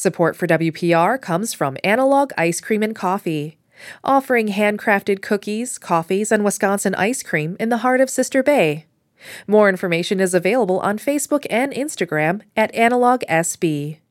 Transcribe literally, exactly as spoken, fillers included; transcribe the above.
Support for W P R comes from Analog Ice Cream and Coffee, offering handcrafted cookies, coffees, and Wisconsin ice cream in the heart of Sister Bay. More information is available on Facebook and Instagram at Analog S B.